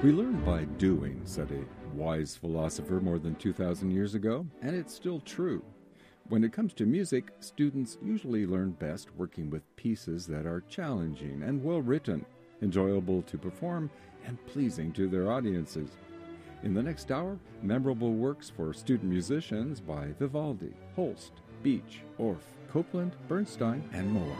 We learn by doing, said a wise philosopher more than 2,000 years ago, and it's still true. When it comes to music, students usually learn best working with pieces that are challenging and well written, enjoyable to perform, and pleasing to their audiences. In the next hour, memorable works for student musicians by Vivaldi, Holst, Beach, Orff, Copland, Bernstein, and more.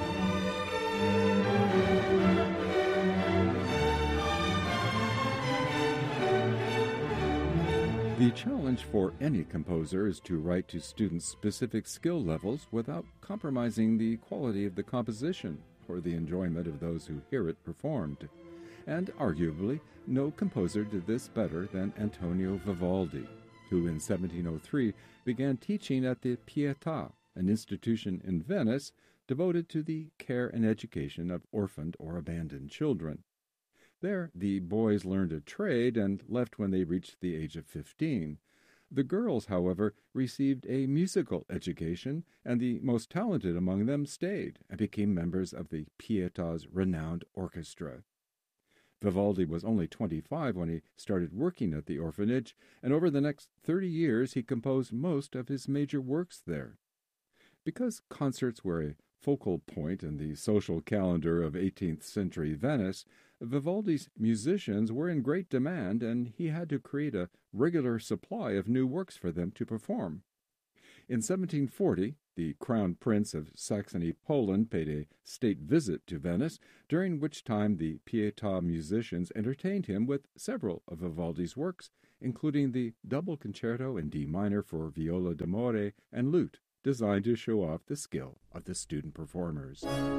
The challenge for any composer is to write to students' specific skill levels without compromising the quality of the composition or the enjoyment of those who hear it performed. And arguably, no composer did this better than Antonio Vivaldi, who in 1703 began teaching at the Pietà, an institution in Venice devoted to the care and education of orphaned or abandoned children. There, the boys learned a trade and left when they reached the age of 15. The girls, however, received a musical education, and the most talented among them stayed and became members of the Pietà's renowned orchestra. Vivaldi was only 25 when he started working at the orphanage, and over the next 30 years he composed most of his major works there. Because concerts were a focal point in the social calendar of 18th century Venice, Vivaldi's musicians were in great demand, and he had to create a regular supply of new works for them to perform. In 1740, the Crown Prince of Saxony-Poland paid a state visit to Venice, during which time the Pietà musicians entertained him with several of Vivaldi's works, including the double concerto in D minor for viola d'amore and lute, designed to show off the skill of the student performers.